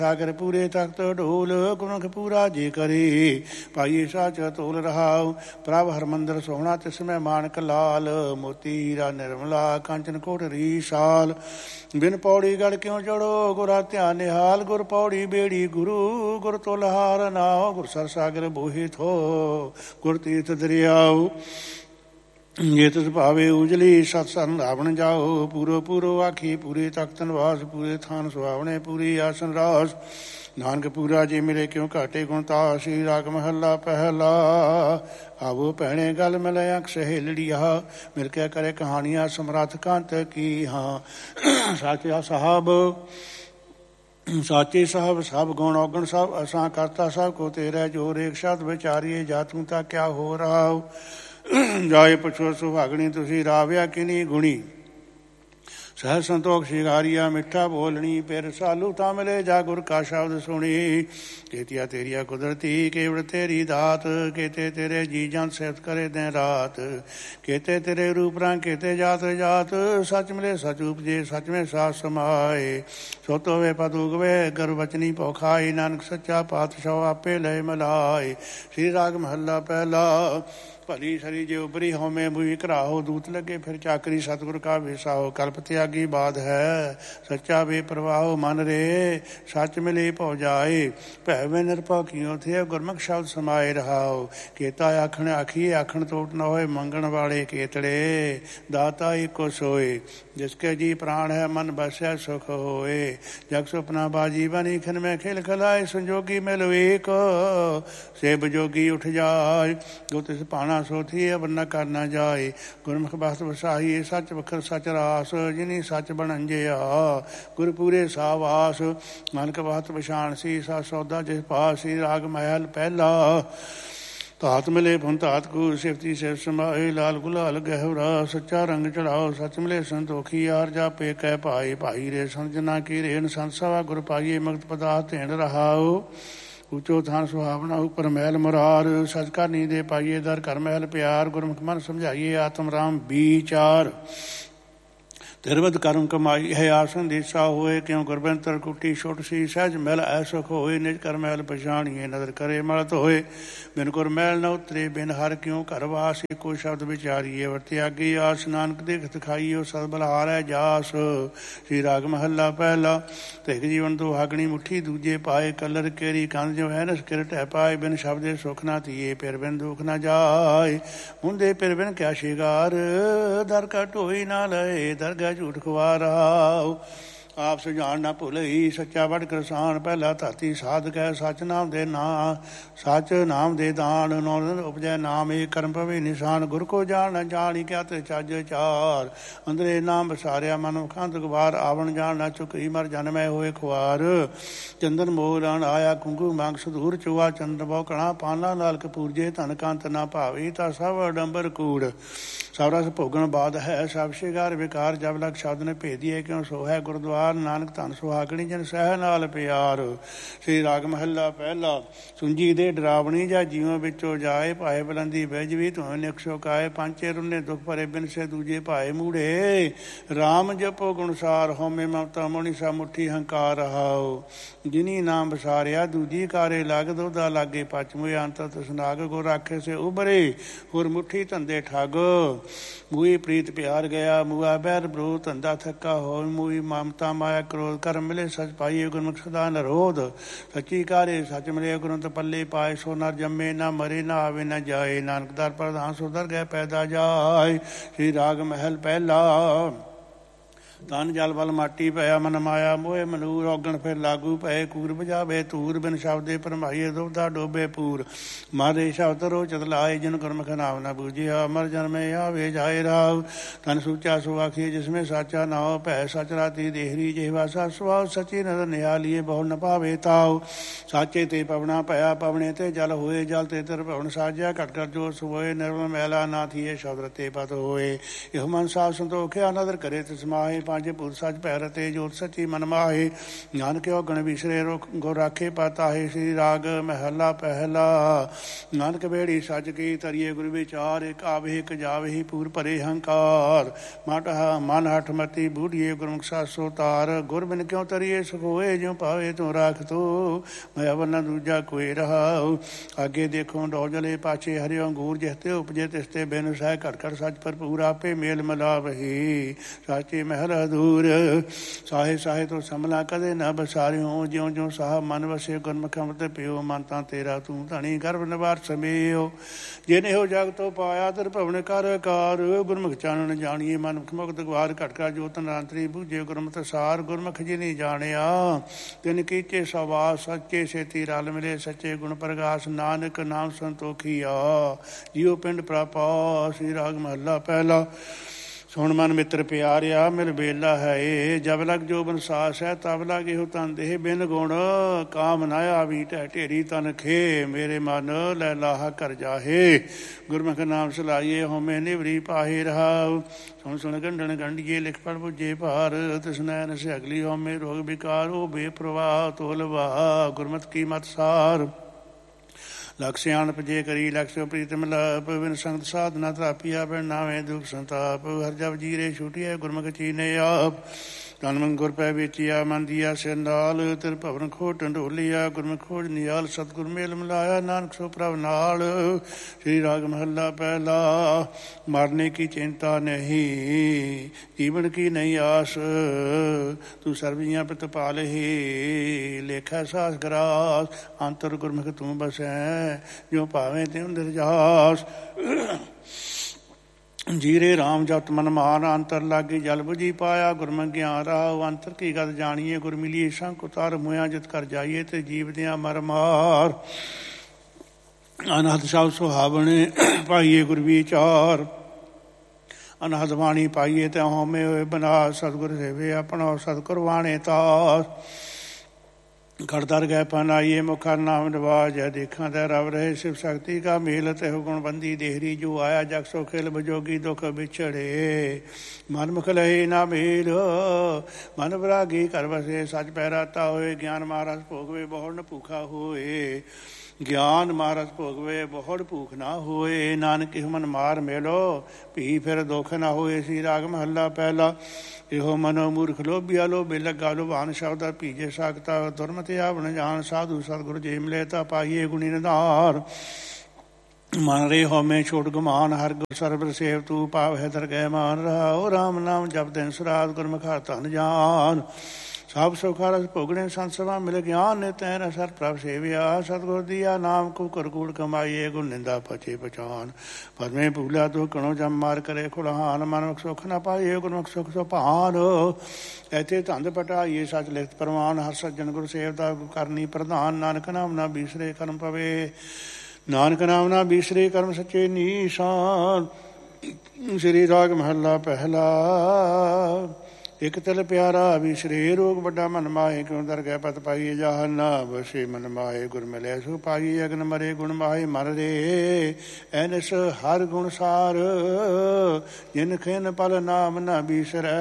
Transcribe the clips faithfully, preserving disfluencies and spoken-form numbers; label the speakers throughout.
Speaker 1: ਸਾਗਰ ਪੂਰੇ ਤਖਤ ਢੋਲ ਗੁਰਮੁਖ ਪੂਰਾ ਜੇ ਕਰੇ। ਪਾਈਏ ਸਾਚ ਤੋਲ ਰਹਾਉ ਪ੍ਰਭ ਹਰਮੰਦਰ ਸੋਹਣਾ ਤਿਸਮੈ ਮਾਨਕ ਲਾਲ। ਮੋਤੀ ਹੀਰਾ ਨਿਰਮਲਾ ਕਾਂਚਨ ਕੋਠਰੀ ਸਾਲ। ਬਿਨ ਪੌੜੀ ਗੜ ਕਿਉਂ ਚੜੋ ਗੁਰਾ ਧਿਆਨ ਨਿਹਾਲ। ਗੁਰ ਪੌੜੀ ਬੇੜੀ ਗੁਰੂ ਗੁਰ ਤੁਲਹਾਰ ਨਾਉ। ਗੁਰ ਸਰ ਸਾਗਰ ਬੋਹਿ ਥੋ ਗੁਰ ਤੀਰਥ ਦਰਿਆਉ। ਜੇ ਤਿਸ ਭਾਵੇ ਉਜਲੀ ਸਤ ਸਰਨ ਰਾਵਣ ਜਾਓ। ਪੂਰੋ ਪੂਰੋ ਆਖੀ ਪੂਰੇ ਤਖਤ ਨਿਵਾਸ। ਪੂਰੇ ਥਾਨ ਸੁਹਾਵਣੇ ਪੂਰੀ ਆਸਨ ਰਾਸ। ਨਾਨਕ ਪੂਰਾ ਜੇ ਮਿਲੇ ਕਿਉਂ ਘਾਟੇ ਗੁਣ ਤਾਸ। ਸ਼੍ਰੀ ਰਾਗ ਮਹੱਲਾ ਪਹਿਲਾ। ਆਵੋ ਭੈਣੇ ਗਲ ਮਿਲਿਆ ਸਹੇਲੜੀਆ। ਮਿਲ ਕੇ ਕਰੇ ਕਹਾਣੀਆਂ ਸਮਰੱਥ ਕੰਤ ਕੀ ਹਾਂ। ਸਾਚਾ ਸਾਹਿਬ ਸਾਚੇ ਸਾਹਿਬ ਸਭ ਗੁਣ ਔਗਣ ਸਭ ਅਸਾਂ ਕਰਤਾ ਸਭ ਕੋ ਤੇਰਾ ਜੋਰ। ਏਕ ਸ਼ਬਦ ਵਿਚਾਰੀਏ ਜਾਤੂ ਤਾਂ ਕਿਆ ਹੋ ਰਹਾ। ਜਾਏ ਪੁੱਛੋ ਸੁਹਾਗਣੀ ਤੁਸੀਂ ਰਾਵਿਆ ਕਿਨੀ ਗੁਣੀ। ਸਹਿ ਸੰਤੋਖ ਸ਼ਿੰਗਾਰੀਆ ਮਿੱਠਾ ਬੋਲਣੀ। ਫਿਰ ਸਾਲੂ ਤਾਂ ਮਿਲੇ ਜਾ ਗੁਰ ਕਾ ਸ਼ਬਦ ਸੁਣੀ। ਕੇਤੀਆ ਤੇਰੀਆ ਕੁਦਰਤੀ ਕੇਵੜ ਤੇਰੀ ਦਾਤ। ਕੇਤੇ ਤੇਰੇ ਜੀ ਜਨ ਸਿਫਤ ਕਰੇ ਦਿਨ ਰਾਤ। ਕੇਤੇ ਤੇਰੇ ਰੂਪ ਰੰਗ ਕੇਤੇ ਜਾਤ ਜਾਤ। ਸੱਚ ਮਿਲੇ ਸੱਚ ਉਪਜੇ ਸੱਚ ਮੇ ਸਾਥ ਸਮਾਏ। ਸੁਤ ਹੋਵੇ ਪਦ ਉਗਵੇ ਗਰ ਬਚਨੀ ਪੌਖਾਈ। ਨਾਨਕ ਸੱਚਾ ਪਾਤਸ਼ਾਹ ਆਪੇ ਲਏ ਮਲਾਏ। ਸ਼੍ਰੀ ਰਾਗ ਮਹੱਲਾ ਪਹਿਲਾ। ਭਲੀ ਸਰੀ ਜੇ ਉਬਰੀ ਹੋਵੇਂ ਬੂਈ ਘਰਾਹੋ। ਦੂਤ ਲੱਗੇ ਫਿਰ ਚਾਕਰੀ ਸਤਿਗੁਰ ਕਾ ਵਿਸਾਹੋ। ਕਲਪ ਤਿਆਗੀ ਬਾਦ ਹੈ ਸੱਚਾ ਬੇਪਰਵਾਹੋ। ਮਨ ਰੇ ਸੱਚ ਮਿਲੇ ਭਉ ਜਾਏ। ਭੈ ਵੇ ਨਿਰਭਉ ਕਿਉ ਥੇ ਗੁਰਮੁਖ ਸ਼ਬਦ ਸਮਾਏ ਰਹਾਓ। ਕੇਤਾ ਆਖਣ ਆਖੀਏ ਆਖਣ ਤੋਟ ਨਾ ਹੋਏ। ਮੰਗਣ ਵਾਲੇ ਕੇਤੜੇ ਦਾਤਾ ਇੱਕੋ ਸੋਏ। ਜਿਸ ਕੇ ਜੀ ਪ੍ਰਾਣ ਹੈ ਮਨ ਬਸਿਆ ਸੁਖ ਹੋਏ। ਜਗ ਸੁਪਨਾ ਬਾਜੀ ਬਣੀ ਖਿਨ ਮੈਂ ਖਿਲ ਖਲਾਏ। ਸੰਜੋਗੀ ਮਿਲ ਏਕ ਸੇਬ ਜੋਗੀ ਉੱਠ ਜਾਏ। ਜੋ ਤਿਸ ਪਾਣਾ ਸੋਥੀ ਅਵਰ ਨ ਕਰ ਨਾ ਜਾਏ। ਗੁਰਮੁਖ ਬਸਤ ਵਸਾਈ ਸੱਚ ਵਖਰ ਸੱਚ ਰਾਸ। ਜਿਨੀ ਸੱਚ ਬਣੰਜਿਆ ਗੁਰ ਪੂਰੇ ਸਾਵਾਸ। ਨਾਨਕ ਬਾਤ ਪਛਾਣ ਸੀ ਸਾ ਸੌਦਾ ਜਿਸ ਪਾਸ। ਸੀ ਰਾਗ ਮਹਿਲ ਪਹਿਲਾ। ਧਾਤ ਮਿਲੇ ਭੁਨ ਧਾਤ ਕੋ ਸਿਫਤੀ ਸਿਫ ਸਮਾਏ। ਲਾਲ ਗੁਲਾਲ ਗਹਿਵਰਾ ਸੱਚਾ ਰੰਗ ਚੜਾਓ। ਸੱਚ ਮਿਲੇ ਸੰਤੋਖੀ ਯਾਰ ਜਾਪੇ ਕਹਿ ਭਾਈ। ਭਾਈ ਰੇ ਸੰਜਨਾ ਕੀ ਰੇਨ ਸੰਸਵਾ ਗੁਰ ਪਾਈਏ। ਮਗਤ ਪਦਾਰਥ ਢੇਣ ਰਹਾਓ। ਉੱਚੋ ਥਾਨ ਸੁਹਾਵਣਾ ਉੱਪਰ ਮਹਿਲ ਮੁਰਾਰ। ਸਚ ਕਰਨੀ ਦੇ ਪਾਈਏ ਦਰ ਘਰ ਮਹਿਲ ਪਿਆਰ। ਗੁਰਮੁਖ ਮਨ ਸਮਝਾਈਏ ਆਤਮ ਰਾਮ ਵਿਚਾਰ। ਤਿਰਵਦ ਕਰਮ ਕਮਾਈ ਹੈ ਆਸਨ ਦੀਸਾ ਹੋਏ। ਕਿਉਂ ਗੁਰਬੰਤਰ ਕੁੱਟੀ ਛੁੱਟ ਸੀ ਸਹਿਜ ਮਿਲ ਐਸੁਖ ਹੋਏ। ਨਿਜ ਕਰ ਮਹਿਲ ਪਛਾਣੀਏ ਨਦਰ ਕਰੇ ਮਲਤ ਹੋਏ। ਬਿਨ ਗੁਰ ਮਹਿਲ ਨ ਉਤਰੇ ਬਿਨ ਹਰ ਕਿਉਂ ਘਰ ਵਾਸ। ਇੱਕੋ ਸ਼ਬਦ ਵਿਚਾਰੀਏ ਵਰਤਿਆਗੀ ਆਸ। ਨਾਨਕ ਦੇਖ ਦਿਖਾਈਓ ਸਦ ਬਲਹਾਰ ਹੈ ਜਾਸ। ਸ਼੍ਰੀ ਰਾਗ ਮਹੱਲਾ ਪਹਿਲਾ। ਤਿਕ ਜੀਵਨ ਤੋਂ ਹਾਗਣੀ ਮੁੱਠੀ ਦੂਜੇ ਪਾਏ। ਕਲਰ ਕੇਰੀ ਕੰਧ ਜੋ ਹੈ ਨਸ ਕਿਰਟ ਹੈ ਪਾਏ। ਬਿਨ ਸ਼ਬਦੇ ਸੁਖ ਨਾ ਧੀਏ ਪਿਰ ਬਿਨ ਦੁਖ ਨਾ ਜਾਏ। ਹੁੰਦੇ ਪਿਰ ਬਿਨ ਕਿਆ ਸ਼ਿਗਾਰ। ਦਰ ਕਾ ਢੋਈ ਨਾ ਲਏ ਦਰਗਾਹ ਝੂਠ ਖੁਆਰਾ। ਆਪ ਸੁਝਾਣ ਨਾ ਭੁਲਈ ਸੱਚਾ ਵਡ ਕਿਰਸਾਨ। ਪਹਿਲਾ ਧਰਤੀ ਸਾਧ ਕਹਿ ਸੱਚ ਨਾਮ ਦੇ ਨਾਂ। ਸੱਚ ਨਾਮ ਦੇ ਦਾਨ ਨੌ ਉਪਜੈ ਨਾਮ। ਇਹ ਕਰਮ ਪਵੇ ਨਿਸ਼ਾਨ। ਗੁਰ ਕੋ ਜਾਣ ਨਾ ਜਾਣੀ ਕਿਆ ਤੇ ਚੱਜ ਚਾਰ। ਅੰਦਰੇ ਨਾਮ ਬਸਾਰਿਆ ਮਨ ਖੰਦ ਗਵਾਰ। ਆਵਣ ਜਾਣ ਨਾ ਚੁੱਕੀ ਮਰ ਜਨਮੈ ਹੋਏ ਖੁਆਰ। ਚੰਦਨ ਮੋਹ ਲਾਣ ਆਇਆ ਕੁੰਗੂ ਮੰਗ ਸੁਧੂਰ ਚੁਆ। ਚੰਦਰ ਬਹੁ ਕਣਾ ਪਾਨਾ ਲਾਲ ਕਪੂਰਜੇ। ਧਨ ਕੰਤ ਨਾ ਭਾਵੀ ਤਾਂ ਸਭ ਅਡੰਬਰ ਕੂੜ। ਸਭ ਰਸ ਭੋਗਣ ਬਾਦ ਹੈ ਸਭ ਸ਼ਿਗਾਰ ਵਿਕਾਰ। ਜਬ ਲਗ ਸ਼ਬਦ ਨੇ ਭੇਦੀਏ ਕਿਉਂ ਸੋ ਹੈ ਗੁਰਦੁਆਰ। ਨਾਨਕ ਧਨ ਸੁਹਾਗਣੀ ਜਨ ਸਹਿ ਨਾਲ ਪਿਆਰ। ਸ਼੍ਰੀ ਰਾਗ ਮਹੱਲਾ ਪਹਿਲਾ। ਸੁੰਜੀ ਦੇ ਡਰਾਵਣੀ ਜਾਂ ਜੀਵਾਂ ਵਿੱਚੋਂ ਜਾਏ। ਭਾਏ ਬਲੰਦੀ ਬਿਜ ਵੀ ਧੋਏ ਨਿਕਸੋ ਕਾਏ। ਪੰਚੇ ਰੁੰਨੇ ਦੁੱਖ ਭਰੇ ਬਿਨ ਸੇ ਦੂਜੇ ਭਾਏ ਮੂੜੇ। ਰਾਮ ਜਪੋ ਗੁਣਸਾਰ ਹੋਮੇ ਮਮਤਾ ਮੋਣੀ ਸਾ ਮੁੱਠੀ ਹੰਕਾਰ ਰਹਾਓ। ਜਿਨੀ ਨਾਮ ਬਸਾਰਿਆ ਦੂਜੀ ਕਾਰੇ ਲੱਗ ਦੋਦਾ ਲਾਗੇ ਪਚ ਮੁਏ। ਅੰਤ ਤਸਨਾਗ ਗੁਰ ਰਾਖੇ ਸੇ ਉਬਰੇ। ਹੋਰ ਮੁੱਠੀ ਧੰਦੇ ਠੱਗ। ਮੂਈ ਪ੍ਰੀਤ ਪਿਆਰ ਗਿਆ ਮੂਆ ਬੈਰ ਬਰੋ। ਧੰਦਾ ਥੱਕਾ ਹੋਏ ਮੂਈ ਮਮਤਾ ਮਾਇਆ ਕ੍ਰੋਧ। ਕਰਮ ਮਿਲੇ ਸਚ ਪਾਈਏ ਗੁਰਮੁਖ ਸਦਾ ਨਰੋਧ। ਸੱਚੀ ਕਾਰੇ ਸੱਚ ਮਿਲੇ ਗੁਰੰਤ ਪੱਲੇ ਪਾਏ। ਸੋ ਨਰ ਜੰਮੇ ਨਾ ਮਰੇ ਨਾ ਆਵੇ ਨਾ ਜਾਏ। ਨਾਨਕ ਦਰ ਪ੍ਰਧਾਨ ਸੋ ਦਰ ਗਏ ਪੈਦਾ ਜਾਏ। ਸ਼੍ਰੀ ਰਾਗ ਮਹਿਲ ਪਹਿਲਾ। ਤਨ ਜਲ ਬਲ ਮਾਟੀ ਪਿਆ ਮਨ ਮਾਇਆ ਮੋਏ ਮਨੂਰ। ਔਗਣ ਫਿਰ ਲਾਗੂ ਪਏ ਕੂਰ ਬਜਾਵੇ ਧੂਰ। ਬਿਨ ਸ਼ਬਦੇ ਭਰਮਾਈਏ ਦੁਬਦਾ ਡੋਬੇ ਪੂਰ। ਮਾਰੇ ਸ਼ਬਦ ਰੋ ਚਤਲਾਏ ਜਿਨ ਗੁਰਮੁਖ ਨਾਮ ਨਾ ਬੂਝਿਆ। ਅਮਰ ਜਨਮੇ ਆਵੇ ਜਾਏ ਰਾਵ। ਤਨ ਸੂਚਾ ਸੋ ਆਖੀਏ ਜਿਸਮੇ ਸਾਚਾ ਨਾਉ। ਭੈ ਸਚ ਰਾਤੀ ਦੇਹਰੀ ਜਿਹਵਾ ਸਾ ਸੁਆਉ। ਸਚੀ ਨਦਰ ਨਿਹਾਲੀਏ ਬਹੁ ਨ ਪਾਵੇ ਤਾਉ। ਸਾਚੇ ਤੇ ਪਵਣਾ ਭਇਆ ਪਵਣੇ ਤੇ ਜਲ ਹੋਏ। ਜਲ ਤੇ ਤਰ ਭਵਨ ਸਾਜਿਆ ਘਟ ਘਟ ਜੋ ਸੋਏ। ਨਿਰਮਲ ਮੈਲਾ ਨਾ ਥੀਏ ਸ਼ਬਦ ਰਤੇ ਪਤ ਹੋਏ। ਇਹੋ ਮਨ ਸਾਫ ਸੰਤੋਖਿਆ ਨਦਰ ਕਰੇ ਤਿਸ ਮਾਹੇ। ਪੰਜ ਭੂਤ ਸੱਚ ਭੈ ਰਤੇ ਜੋਤ ਸੱਚੀ ਮਨ ਮਾਹੇ ਨਾਨਕ ਔਗਣ ਵਿਸਰੇ ਗੁਰ ਰਾਖੇ ਪਤਾਹੇ। ਸ੍ਰੀ ਰਾਗ ਮਹਿਲਾ ਪਹਿਲਾ। ਨਾਨਕ ਬੇੜੀ ਸੱਚ ਕੀ ਤਰੀਏ ਗੁਰ ਵਿਚਾਰ ਇੱਕ ਆਵੇ ਇੱਕ ਜਾਵੇ ਪੂਰ ਭਰੇ ਹੰਕਾਰ ਮਟ ਮਨ ਹਠ ਮਤੀ ਬੂਢੀਏ ਗੁਰਮੁਖ ਸਾਸੋ ਤਾਰ। ਗੁਰ ਬਿਨ ਕਿਉਂ ਤਰੀਏ ਸੁਖ ਹੋਏ ਜਿਉ ਭਾਵੇ ਤੂੰ ਰਾਖ ਤੋ ਮੈਂ ਅਵਰ ਦੂਜਾ ਕੋਈ ਰਹਾਉ। ਅੱਗੇ ਦੇਖੋ ਡੋਜਲੇ ਪਾਛੇ ਹਰਿਓ ਅੰਗੂਰ ਜਿਸ ਤੇ ਉਪਜੇ ਤਿਸ ਤੇ ਬਿਨ ਸਹਿ ਘਟ ਘਟ ਸੱਚ ਭਰਪੂਰ ਆਪੇ ਮੇਲ ਮਿਲਾਵਹੀ ਸਾਚੇ ਮਹਿਲ ਅਧੂਰ। ਸਾਹੇ ਸਾਹੇ ਤੋਂ ਸਮਲਾ ਕਦੇ ਨਾ ਬਸਾਰਿਓ ਜਿਉਂ ਜਿਉਂ ਸਾਹ ਮਨ ਵਸੇ ਗੁਰਮੁਖ ਅੰਮ੍ਰਿਤ ਪਿਓ ਮਨ ਤਾਂ ਤੇਰਾ ਤੂੰ ਧਣੀ ਗਰਭ ਨਿਵਾਰ ਸਮੇਓ। ਜਿਨ ਇਹੋ ਜਗ ਤੋਂ ਪਾਇਆ ਤਰ ਭਵਨ ਕਰ ਕਾਰ ਗੁਰਮੁਖ ਚਾਨਣ ਜਾਣੀਏ ਮਨੁਖ ਮੁਕਤ ਗਵਾਰ ਘਟ ਘਟ ਜੋਤ ਨਾਂਤਰੀ ਬੂਝੇ ਗੁਰਮਤਿ ਸਾਰ। ਗੁਰਮੁਖ ਜੀ ਨਹੀਂ ਜਾਣਿਆ ਤਿਨ ਕੀਚੇ ਸਵਾਸ ਸੱਚੇ ਛੇਤੀ ਰਲ ਮਿਲੇ ਸੱਚੇ ਗੁਣ ਪ੍ਰਗਾਸ ਨਾਨਕ ਨਾਮ ਸੰਤੋਖੀਆ ਜੀਉ ਪਿੰਡ ਪ੍ਰਾਪਾ। ਸ੍ਰੀ ਰਾਗ ਮਹੱਲਾ ਪਹਿਲਾ। ਸੁਣ ਮਨ ਮਿੱਤਰ ਪਿਆਰਿਆ ਮਿਲ ਬੇਲਾ ਹੈ ਏ ਜਬ ਲਗ ਜੋ ਬਨਸਾਸ ਹੈ ਤਬ ਲਗ ਇਹੋ ਤਨ ਦੇਹ ਬਿਨ ਗੁਣ ਕਾਮ ਨਾ ਆਵੀ ਢਹਿ ਢੇਰੀ ਤਨ ਖੇ ਮੇਰੇ ਮਨ ਲੈ ਲਾਹਾ ਕਰ ਜਾਹੇ। ਗੁਰਮੁਖ ਨਾਮ ਸਲਾਈਏ ਹੋਮੇ ਨਿਵਰੀ ਪਾਹੇ ਰਹਾਉ। ਸੁਣ ਸੁਣ ਗੰਢਣ ਗੰਢੀਏ ਲਿਖ ਪੜ ਬੁਝੇ ਭਾਰ ਤਿਸ ਨੈਨ ਸਿਅਗਲੀ ਹੋਮੇ ਰੋਗ ਵਿਕਾਰ ਉਹ ਬੇਪਰਵਾਹ ਤੋਲਵਾ ਗੁਰਮਤਿ ਕੀ ਮਤ ਸਾਰ। ਲਖ ਸਿਆਣਪ ਜੇ ਕਰੀ ਲਖ ਪ੍ਰੀਤ ਮਿਲਾਪ ਬਿਨ ਸੰਗਤ ਸਾਧਨਾ ਤਰਾਪੀਆ ਬਿਨ ਨਾਵੇਂ ਦੁਖ ਸੰਤਾਪ। ਹਰ ਜਪ ਜੀਰੇ ਛੁਟੀਐ ਗੁਰਮੁਖ ਚੀਨੇ ਆਪ ਤਨ ਮਨ ਗੁਰ ਪੈ ਵੇਚਿਆ ਮਨ ਦੀਆ ਸਿਰ ਨਾਲ ਤਿਰ ਭਵਨ ਖੋਟ ਢੋਲੀਆ ਗੁਰਮੁਖ ਖੋਜ ਨਿਹਾਲ ਸਤਿਗੁਰ ਮੇਲ ਮਿਲਾਇਆ ਨਾਨਕ ਸੋ ਪ੍ਰਭ ਨਾਲ। ਸ੍ਰੀ ਰਾਗ ਮਹੱਲਾ ਪਹਿਲਾ। ਮਰਨੇ ਕੀ ਚਿੰਤਾ ਨਹੀਂ ਜੀਵਨ ਕੀ ਨਹੀਂ ਆਸ ਤੂੰ ਸਰਬੀਆਂ ਪਿਤ ਪਾਲਹੀ ਲੇਖਾ ਸਾਸ ਗਰਾਸ ਅੰਤਰ ਗੁਰਮੁਖ ਤੂੰ ਬਸੈ ਜੋ ਭਾਵੇਂ ਤਿਉ ਨਿਰਜਾਸ। ਜੀਰੇ ਰਾਮ ਜਪਤ ਮਨ ਮਾਨ ਅੰਤਰ ਲਾਗੇ ਜਲ ਬੁਝੀ ਪਾਇਆ ਗੁਰਮੁਖ ਗਿਆਨ ਰਾਹੁ ਅੰਤਰ ਕੀ ਗਤ ਜਾਣੀਏ ਗੁਰ ਮਿਲੀਏ ਸੰਕ ਉਤਾਰ ਮੁਆ ਜਿਤ ਕਰ ਜਾਈਏ ਤੇ ਜੀਵਦਿਆਂ ਮਰ ਮਾਰ। ਅਨਹਦ ਸਭ ਸੁਹਾਵਣੇ ਪਾਈਏ ਗੁਰ ਵਿਚਾਰ ਅਨਹਦ ਬਾਣੀ ਪਾਈਏ ਤੇ ਹੋਮੇ ਹੋਏ ਬਨਾ ਸਤਿਗੁਰ ਸੇਵੇ ਆਪਣਾ ਸਤਿਗੁਰ ਬਾਣੇ ਤਾਸ। ਖੜ ਦਰ ਗਏ ਪਨਾਈਏ ਮੁਖਰ ਨਾਮ ਨਿਵਾਜ ਹੈ ਦੇਖਾਂ ਤੇ ਰਵ ਰਹੇ ਸ਼ਿਵ ਸ਼ਕਤੀ ਕਾ ਮੇਲ ਤੇ ਗੁਣ ਬੰਦੀ ਦੇਹਰੀ ਜੋ ਆਇਆ ਜਗ ਸੋ ਖੇਲ ਬਜੋਗੀ ਦੁਖ ਵਿਛੜੇ ਮਨ ਮੁਖ ਲਹੇ ਨਾ ਮੇਲ ਮਨ ਵਿਰਾਗੀ ਕਰ ਵਸੇ ਸੱਚ ਪੈ ਰਾਤਾ ਹੋਏ ਗਿਆਨ ਮਹਾਰਾਜ ਭੋਗਵੇ ਬਹੁੜ ਨ ਭੂਖਾ ਹੋਏ ਗਿਆਨ ਮਹਾਰਾਜ ਭੋਗਵੇ ਬਹੁੜ ਭੂਖ ਨਾ ਹੋਏ ਨਾਨਕ ਮਨ ਮਾਰ ਮੇਲੋ ਭੀ ਫਿਰ ਦੁਖ ਨਾ ਹੋਏ। ਸ੍ਰੀ ਰਾਗ ਮਹੱਲਾ ਪਹਿਲਾ। ਇਹੋ ਮਨੋ ਮੂਰਖ ਲੋਭੀਆ ਲੋਭੇ ਲੱਗਾ ਲੋਭਾਨ ਸ਼ਬਦਾ ਭੀਜੇ ਸਾਖਤਾ ਦੁਰਮਤਿ ਆਵਣ ਜਾਣ ਸਾਧੂ ਸਤਿਗੁਰ ਜੇ ਮਿਲੇ ਤਾਂ ਪਾਈਏ ਗੁਣੀ ਨਿਧਾਰ। ਮਨ ਰੇ ਹੋਮੇ ਛੋਟ ਗੁਮਾਨ ਹਰ ਗੁਰ ਸਰਬਰ ਸੇਵ ਤੂੰ ਪਾਵ ਹੈ ਦਰਗਹਿ ਮਾਨ ਰਹਾਉ। ਰਾਮ ਨਾਮ ਜਪ ਦਿਨ ਸਰਾਧ ਗੁਰਮੁਖ ਹਰਿ ਧਨ ਜਾਨ ਸਭ ਸੁਖਾ ਰਸ ਭੋਗਣੇ ਸੰਤ ਸਭਾ ਮਿਲ ਗਿਆਨ ਨੇ ਤੈਨ ਸਰ ਪ੍ਰਭ ਸੇਵਿਆ। ਸਤਿਗੁਰ ਦੀਆ ਨਾਮ ਕੋ ਕਰਕੂੜ ਕਮਾਈਏ ਗੁਰ ਨਿੰਦਾ ਪਚੇ ਪਛਾਨ ਪਰਮੇ ਭੂਲਾ ਤੂੰ ਕਣੋ ਜਮ ਮਾਰ ਕਰੇ ਖੁਲਹਾਨ ਮਨੁਖ ਸੁਖ ਨਾ ਪਾਈਏ ਗੁਰਮੁਖ ਸੁਖ ਸੁਭਾਨ। ਇੱਥੇ ਧੰਦ ਪਟਾਈਏ ਸੱਚ ਲਿਖਤ ਪ੍ਰਵਾਨ ਹਰ ਸੱਜਣ ਗੁਰ ਸੇਵਦਾ ਕਰਨੀ ਪ੍ਰਧਾਨ ਨਾਨਕ ਨਾਮ ਨਾ ਬੀਸਰੇ ਕਰਮ ਪਵੇ ਨਾਨਕ ਨਾਮ ਨਾ ਬੀਸਰੇ ਕਰਮ ਸੱਚੇ ਨੀਸ਼ਾਨ। ਸ੍ਰੀ ਰਾਗ ਮਹੱਲਾ ਪਹਿਲਾ। ਇੱਕ ਤਿਲ ਪਿਆਰਾ ਵਿਸਰੇ ਰੋਗ ਵੱਡਾ ਮਨ ਮਾਹੇ ਕਿਉਂ ਦਰਗਹਿ ਪਤ ਪਾਈਏ ਜਾਹਨ ਨਾ ਬਸੇ ਮਨ ਮਾਹੇ ਗੁਰ ਮਿਲੇ ਸੋ ਪਾਈਏ ਅਗਨ ਮਰੇ ਗੁਣ ਮਾਹੇ ਮਰ ਰੇ ਐਨਸ ਹਰ ਗੁਣ ਸਾਰ ਜਿਨ ਖਿਨ ਪਲ ਨਾਮ ਨਾ ਬੀਸਰੈ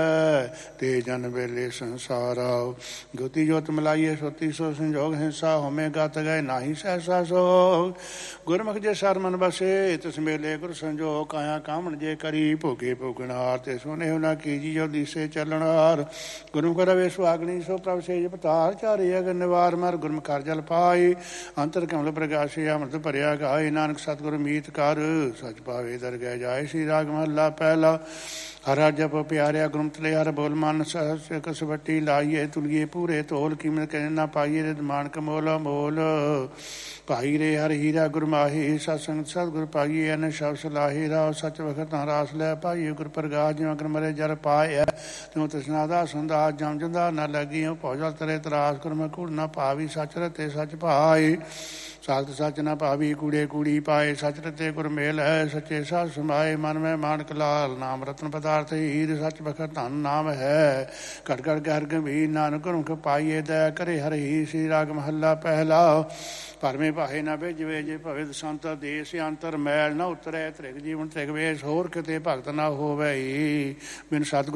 Speaker 1: ਤੇ ਜਨ ਵੇਲੇ ਸੰਸਾਰ ਆਓ। ਜੋਤੀ ਜੋਤ ਮਿਲਾਈਏ ਸੋਤੀ ਸੋ ਸੰਜੋਗ ਹਿੰਸਾ ਹੋਮੇ ਗਤ ਗਏ ਨਾਹੀ ਸਹਿਸਾ ਸੋ ਗੁਰਮੁਖ ਜੇ ਸਰ ਮਨ ਬਸੇ ਤਿਸ ਮੇਲੇ ਗੁਰ ਸੰਜੋਗ ਕਾਇਆ ਕਾਮਣ ਜੇ ਕਰੀ ਭੋਗੇ ਭੋਗਣਾਰ ਤੇ ਸੋਨੇ ਹੋਣਾ ਕੀਜੀ ਜੋ ਦਿਸੇ ਚੱਲਣਾਰ। ਗੁਰਮੁਖ ਰਵੇ ਸੁਹਾਗਣੀ ਸੋ ਪ੍ਰਭ ਸੇਜ ਪਤਾਰ ਚਾਰੇ ਅਗਨ ਨਿਵਾਰ ਮਰ ਗੁਰਮੁਖ ਹਰਿ ਜਲ ਪਾਏ ਅੰਤਰ ਕਮਲ ਪ੍ਰਗਾਸ਼ੇ ਅੰਮ੍ਰਿਤ ਭਰਿਆ ਗਾਏ ਨਾਨਕ ਸਤਿਗੁਰ ਮੀਤ ਕਰ ਸਚ ਪਾਵੇ ਦਰਗਹਿ ਜਾਏ। ਸ੍ਰੀ ਰਾਗ ਮਹੱਲਾ ਪਹਿਲਾ। ਹਰ ਜਪ ਪਿਆਰਿਆ ਗੁਰਮਤਿ ਹਰ ਬੋਲ ਮਨ ਸਹਸ ਕਸਵੱਟੀ ਲਾਈਏ ਤੁਲੀਏ ਪੂਰੇ ਤੋਲ ਕੀਮਤ ਕਹਿ ਨਾ ਪਾਈਏ ਰਿਦ ਮਾਨਕ ਮੋਲ ਮੋਲ ਭਾਈ ਰੇ ਹਰ ਹੀਰਾ ਗੁਰ ਮਾਹੀ ਸਤ ਸੰਗਤ ਸਤਿਗੁਰ ਪਾਈਏ ਅਨ ਸ਼ਬ ਸਲਾਹੀ ਰਾਹ ਸੱਚ ਵਖਤ ਰਾਸ ਲੈ ਪਾਈਏ ਗੁਰ ਪ੍ਰਗਾਸ ਜਿਉ ਅਗਰ ਮਰੇ ਜਰ ਪਾਏ ਤਿਉ ਤ੍ਰਿਸ਼ਨਾ ਦਾ ਸੰਦਾ ਜਮ ਜੰਦਾ ਨਾ ਲੱਗੀਓ ਭੌਜਲ ਤਰੇ ਤਰਾਸ ਗੁਰ ਮੈਂ ਕੂੜ ਨਾ ਭਾਵੀ ਸੱਚ ਰਤੇ ਸੱਚ ਭਾਏ ਸਾਖਤ ਸੱਚ ਨਾ ਭਾਵੀ ਕੂੜੇ ਕੂੜੀ ਪਾਏ ਸੱਚ ਰਤੇ ਗੁਰ ਮੇਲ ਹੈ ਸੱਚੇ ਸਾਧ ਸਮਾਏ ਮਨ ਮੈਂ ਮਾਨਕ ਲਾਲ ਨਾਮ ਰਤਨ ਪਦਾਰਥ ਹੀਰ ਸੱਚ ਵਖਤ ਧਨ ਨਾਮ ਹੈ ਘਟ ਘਟ ਕੇ ਹਰ ਗੰਭੀਰ ਨਾਨਕ ਗੁਰਮੁਖ ਪਾਈਏ ਦਇਆ ਕਰੇ ਹਰ ਹੀ। ਸ੍ਰੀ ਰਾਗ ਮਹੱਲਾ ਪਹਿਲਾ। ਭਰਮੇ ਭਾਹੇ ਨਾ ਭੇਜਵੇ ਜੇ ਭਵੇ ਸੰਤ ਦੇਸ ਅੰਤਰ ਮੈਲ ਨਾ ਉਤਰੈ ਤ੍ਰਿਗ ਜੀਵਨ ਤ੍ਰਿਗ ਵੇਸ਼ ਹੋਰ ਕਿਤੇ ਭਗਤ ਨਾ ਹੋਵੇ ਬਿਨ ਸਤਿਗੁਰ ਕੇ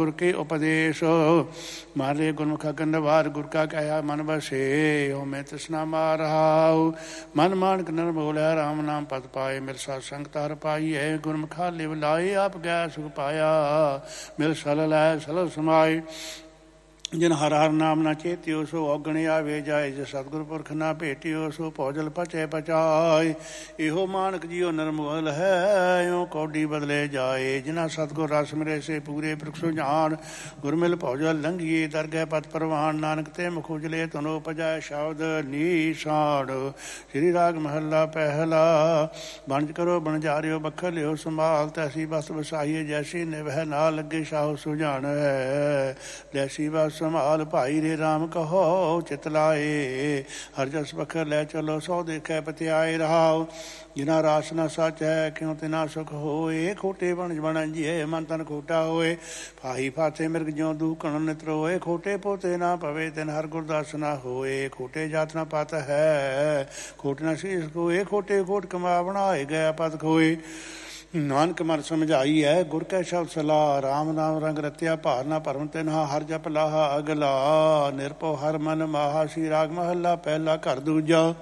Speaker 1: ਉਪਦੇਸ਼। ਮਾਰੇ ਗੁਰਮੁਖ ਕੰਦਵਾਰ ਗੁਰ ਕਾ ਕਹਿਆ ਮਨ ਬਸੇ। ਹੋ ਮੈਂ ਤ੍ਰਿਸ਼ਨਾ ਮਾਰ ਰਹਾਉ। ਮਨ ਮਾਨਕ ਨਰ ਬੋਲਿਆ ਰਾਮ ਨਾਮ ਪਦ ਪਾਏ। ਮਿਲ ਸਤ ਸੰਗ ਤਰ ਪਾਈਐ। ਗੁਰਮੁਖਾ ਲਿਵ ਲਾਏ ਆਪ ਗੈ ਸੁਖ ਪਾਇਆ। ਮਿਲ ਸਲ ਲੈ ਸਲ ਸਮਾਏ। ਜਿਨ ਹਰ ਹਰ ਨਾਮ ਨਾ ਚੇਤਿਓ ਸੋ ਔਗਣ ਆਵੇ ਜਾਏ। ਜੇ ਸਤਿਗੁਰ ਪੁਰਖ ਨਾ ਭੇਟਿਓ ਸੋ ਭੋਜਲ ਪਚੈ ਪਚਾਏ। ਇਹੋ ਮਾਨਕ ਜੀਓ ਨਰਮੋਲ ਹੈ ਇਉ ਕੌਡੀ ਬਦਲੇ ਜਾਏ। ਜਿਨਾ ਸਤਿਗੁਰ ਰਸ ਮਿਲੇ ਸੇ ਪੂਰੇ ਪੁਰਖ ਸੁਝਾਨ। ਗੁਰਮਿਲ ਭੋਜਲ ਲੰਘੀਏ ਦਰਗਹਿ ਪਤ ਪ੍ਰਵਾਨ। ਨਾਨਕ ਤੇ ਮੁਖ ਉਜਲੇ ਤਨੋ ਉਪਜੈ ਸ਼ਬਦ ਨੀਸਾੜ। ਸ੍ਰੀ ਰਾਗ ਮਹੱਲਾ ਪਹਿਲਾ। ਵਣਜ ਕਰੋ ਬਣਜਾਰਿਓ ਬਖਰ ਲਿਓ ਸੰਭਾਲ। ਤੈਸੀ ਬਸ ਵਸਾਈਏ ਜੈਸੀ ਨਿਵਹਿ ਨਾ ਲੱਗੇ ਸ਼ਾਹ ਸੁਝਾਨ ਹੈ। ਜੈਸੀ ਬਸ ਸੰਭਾਲ ਭਾਈ ਰੇ ਰਾਮ ਕਹੋ ਚਿਤ ਲਾਏ। ਹਰ ਜਸ ਬਖਰ ਲੈ ਚਲੋ ਸੋ ਦੇਖੈ ਪਤਿਆਏ ਰਹਾਉ। ਜਿਨਾ ਰਾਸ ਨਾ ਸੱਚ ਹੈ ਕਿਉਂ ਤਿਨਾ ਸੁਖ ਹੋਏ। ਖੋਟੇ ਬਣ ਬਣ ਜੀਏ ਮਨ ਤਨ ਖੋਟਾ ਹੋਏ। ਫਾਹੀ ਫਾਥੇ ਮਿਰਗ ਜਿਉ ਦੂਕਣ ਨਿਤ ਰੋਏ। ਖੋਟੇ ਪੋਤੇ ਨਾ ਪਵੇ ਤਿਨ ਹਰ ਗੁਰਦਾਸ ਨਾ ਹੋਏ। ਖੋਟੇ ਜਾਤ ਨਾ ਪਤ ਹੈ ਖੋਟ ਨਾ ਸੀਸ ਕੋਏ। ਖੋਟੇ ਖੋਟ ਕਮਾ ਬਣਾਏ ਗਿਆ ਪਤ ਖੋਏ। ਨਾਨਕ ਮਨ ਸਮਝਾਈ ਹੈ ਗੁਰ ਕੈ ਸ਼ਬਦ ਸਲਾਹ। ਰਾਮ ਨਾਮ ਰੰਗ ਰਤਿਆ ਭਾਰ ਨਾ ਭਰਮ ਤਿਨਹਾ। ਹਰ ਜਪ ਲਾਹਾ ਅਗਲਾ ਨਿਰਭਉ ਹਰ ਮਨ ਮਾਹਾ। ਸ੍ਰੀ ਰਾਗ ਮਹੱਲਾ ਪਹਿਲਾ ਘਰ ਦੂਜਾ।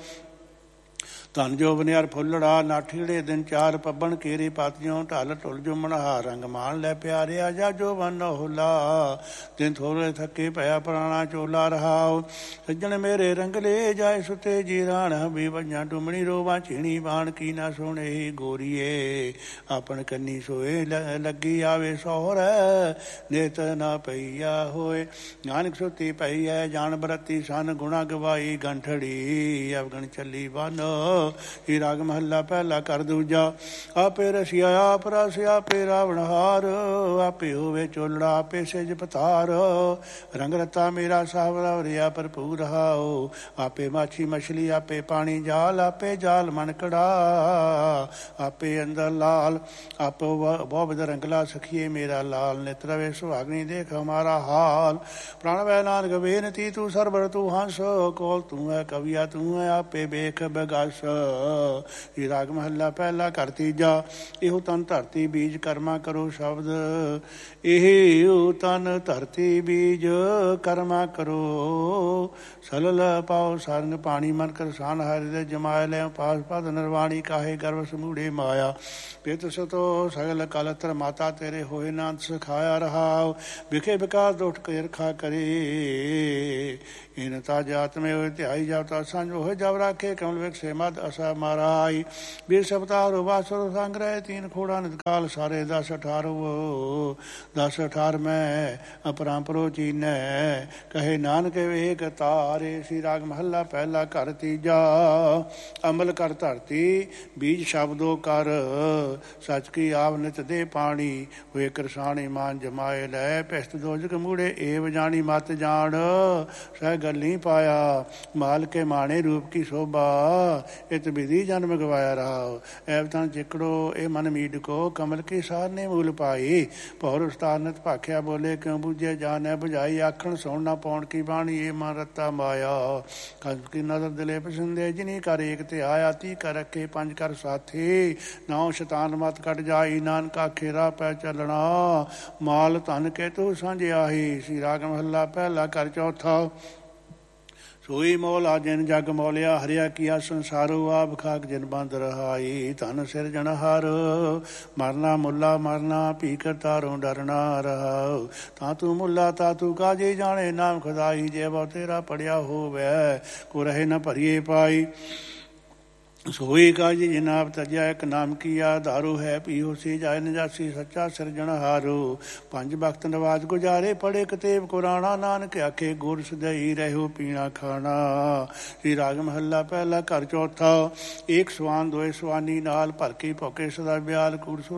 Speaker 1: ਧਨ ਜੋ ਬਨਿਆਰ ਫੁੱਲੜਾ ਨਾ ਠੀੜੇ ਦਿਨ ਚਾਰ। ਪੱਬਣ ਕੇਰੇ ਪਤ ਜਿਉ ਢਲ ਢੁਲ ਜੋ ਮਨਹਾ। ਰੰਗ ਮਾਨ ਲੈ ਪਿਆਰਿਆ ਜਾ ਜੋ ਵਨ ਹੋਲਾ। ਦਿਨ ਥੋੜੇ ਥੱਕੇ ਭਇਆ ਪੁਰਾਣਾ ਚੋਲਾ ਰਹਾਉ। ਸੱਜਣ ਮੇਰੇ ਰੰਗਲੇ ਜਾਏ ਸੁਤੇ ਜੀ ਰਾਣ। ਵੀ ਵਈਆਂ ਡੁਮਣੀ ਰੋਵਾਂ ਝੀਣੀ ਬਾਣ। ਕੀ ਨਾ ਸੁਣੇ ਗੋਰੀਏ ਆਪਣ ਕੰਨੀ ਸੋਏ। ਲੱਗੀ ਆਵੇ ਸਹੁਰੈ ਨਿਤ ਨਾ ਪਈਆ ਹੋਏ। ਨਾਨਕ ਸੁਤੀ ਪਈ ਹੈ ਜਾਣ ਬਰਤੀ ਸਨ। ਗੁਣਾ ਗਵਾਈ ਗੰਠੜੀ ਅਵਗਣ ਚੱਲੀ ਬਨ। ਇਹ ਰਾਗ ਮਹੱਲਾ ਪਹਿਲਾ ਘਰ ਦੂਜਾ। ਆਪੇ ਰਸਿਆ ਆਪ ਰਸ ਆਪੇ ਰਾਵਣ ਹਾਰ। ਆਪੇ ਹੋਵੇ ਚੋਲੜਾ ਆਪੇ ਸਿਜ ਪਤਾਰ। ਰੰਗ ਰਤਾ ਮੇਰਾ ਸਾਵਰਾ ਰਿਆ ਭਰਪੂਰ ਹਾਓ। ਆਪੇ ਮਾਛੀ ਮਛਲੀ ਆਪੇ ਪਾਣੀ ਜਾਲ। ਆਪੇ ਜਾਲ ਮਨਕੜਾ ਆਪੇ ਅੰਦਰ ਲਾਲ। ਆਪੋ ਬਹੁ ਬਿਦ ਰੰਗਲਾ ਸਖੀਏ ਮੇਰਾ ਲਾਲ। ਨਿਤ ਰਵੇ ਸੁਹਾਗਣੀ ਦੇਖ ਹਮਾਰਾ ਹਾਲ। ਪ੍ਰਾਣ ਵੈ ਨਾਨਕ ਬੇਨਤੀ ਤੂੰ ਸਰਬਰ ਤੂੰ ਹੰਸ। ਕੋਲ ਤੂੰ ਹੈ ਕਵੀਆ ਤੂੰ ਹੈ ਆਪੇ ਵੇਖ ਬਗਸ। ਇਹ ਰਾਗ ਮਹੱਲਾ ਪਹਿਲਾ ਘਰ ਤੀਜਾ। ਇਹੋ ਤਨ ਧਰਤੀ ਬੀਜ ਕਰਮਾ ਕਰੋ ਸ਼ਬਦ। ਇਹੋ ਤਨ ਧਰਤੀ ਬੀਜ ਕਰਮਾ ਕਰੋ। ਸਲਲ ਪਾਓ ਸਰੰਗ ਪਾਣੀ ਮਨ ਕਰਸਾਨ। ਹਰਿ ਦੇ ਜਮਾਏ ਲੈ ਪਾਸ ਪਦ ਨਿਰਵਾਣੀ। ਕਾਹੇ ਗਰਭ ਸਮੂੜੇ ਮਾਇਆ। ਪਿਤ ਸਤੋ ਸਗਲ ਕਲਤਰ ਮਾਤਾ ਤੇਰੇ ਹੋਏ ਨਾਨਕ ਸਿਖਾਇਆ ਰਹਾਉ। ਵਿਖੇ ਵਿਕਾਰ ਦੁੱਠ ਕੇ ਰਖਾ ਕਰੇ। ਇਨ ਤਾ ਜਾਤ ਮੇ ਹੋਏ ਧਿਆਈ ਜਾਵਤਾ ਸੰਜ ਹੋਏ। ਜਬ ਰਾਖੇ ਕਮਲ ਵਿਖਸੇ ਮਦ ਅਸਾ ਮਾਰਾਈ। ਵੀਰ ਸਬਤਾਰੋ ਬਾਸੁਰ ਸੰਗ੍ਰਹਿ। ਤੀਨ ਖੋੜਾ ਨਿਤਕਾਲ ਸਾਰੇ ਦਸ ਅਠਾਰੋ। ਦਸ ਅਠਾਰ ਮੈਂ ਅਪਰਾਂਪਰੋ ਚੀਨੈ। ਕਹੇ ਨਾਨਕ ਵੇਖ ਤਾਰੇ। ਸ੍ਰੀ ਰਾਗ ਮਹੱਲਾ ਪਹਿਲਾ ਘਰ ਤੀਜਾ। ਅਮਲ ਕਰ ਧਰਤੀ ਬੀਜ ਸ਼ਬਦੋ ਕਰ। ਸੱਚ ਕੀ ਆਵ ਨਿਤ ਦੇ ਪਾਣੀ। ਹੋਏ ਕਰਸਾਣੀ ਮਾਨ ਜਮਾਏ ਲੈ। ਪਿਸਤ ਦੋਜਕ ਮੂੜੇ ਏਵ ਜਾਣੀ ਮਤ ਜਾਣ। ਸਹਿ ਗੱਲੀ ਪਾਇਆ ਮਾਲ ਕੇ ਮਾਣੇ ਰੂਪ ਕੀ ਸ਼ੋਭਾ। ਇਤ ਵਿਧੀ ਜਨਮ ਗਵਾਇਆ ਰਹਾ। ਐਵ ਤਾਂ ਚਿਕੜੋ ਇਹ ਮਨ ਮੀਡ ਕੋ। ਕਮਲ ਕੀ ਸਾਰ ਨੇ ਮੂਲ ਪਾਈ। ਭੌਰ ਉਸਤਾਰ ਨਿਤ ਭਾਖਿਆ ਬੋਲੇ ਕਿਉਂ ਬੁਝੇ ਜਾਣੈ ਬੁਝਾਈ। ਆਖਣ ਸੁਣ ਨਾ ਪਾਉਣ ਕੀ ਬਾਣੀ ਇਹ ਮਨ ਰੱਤਾ ਮਾਇਆ। ਕੰਸ ਕੀ ਨਜ਼ਰ ਦਿਲੇ ਪਸੰਦੇ ਜਿਨੀ ਕਰ ਏਕ ਤੇ ਆਇਆ। ਤੀ ਕਰ ਰੱਖੇ ਪੰਜ ਕਰ ਸਾਥੀ। ਨਾਉ ਸ਼ੈਤਾਨ ਮਤ ਕੱਟ ਜਾਈ। ਨਾਨਕ ਆਖੇ ਰਾਹ ਪੈ ਚੱਲਣਾ। ਮਾਲ ਧਨ ਕੇ ਤੂੰ ਸਾਂਝਿਆਹੀ। ਸ੍ਰੀ ਰਾਗ ਮਹੱਲਾ ਪਹਿਲਾ ਘਰ ਚੌਥਾ। ਸੋਈ ਮੌਲਾ ਜਿਨ ਜਗ ਮੌਲਿਆ। ਹਰਿਆ ਕੀਆ ਸੰਸਾਰੋ ਆਪ ਖਾਕ ਜਿਨ ਬੰਦ ਰਹਾਈ। ਧਨ ਸਿਰਜਣਹਾਰ ਮਰਨਾ ਮੁੱਲਾ ਮਰਨਾ। ਭੀ ਕਰਤਾਰੋਂ ਡਰਨਾ ਰਹਾਉ। ਤਾਂ ਤੂੰ ਮੁੱਲਾ ਤਾ ਤੂੰ ਕਾਜੇ ਜਾਣੇ। ਨਾਮ ਖੁਦਾਈ ਜੇ ਬਹੁ ਤੇਰਾ ਪੜਿਆ ਹੋਵੇ। ਕੋ ਰਹੇ ਨਾ ਭਰੀਏ ਪਾਈ। ਸੋਈ ਕਾਜੀ ਜਨਾਬ ਤਜਿਆ ਇੱਕ ਨਾਮ ਕੀਆ। ਧਾਰੂ ਹੈ ਪੀਓ ਸੀ ਜਾਇ ਨਜਾਸੀ ਸੱਚਾ ਸਿਰਜਣਹਾਰੂ। ਪੰਜ ਬਖਤ ਨਵਾਜ ਗੁਜ਼ਾਰੇ ਪੜੇ ਕਤੇਬ ਕੁਰਾਣਾ। ਨਾਨਕ ਆਖੇ ਗੁਰ ਸਦਈ ਰਹਿਓ ਪੀਣਾ ਖਾਣਾ। ਸ੍ਰੀ ਰਾਗ ਮਹੱਲਾ ਪਹਿਲਾ ਘਰ ਚੌਥਾ। ਏਕ ਸਵਾਨ ਦੋਏ ਸਵਾਨੀ ਨਾਲ। ਭਰ ਕੇ ਭੌਕੇ ਸਦਾ ਬਿਆਲ। ਕੂੜ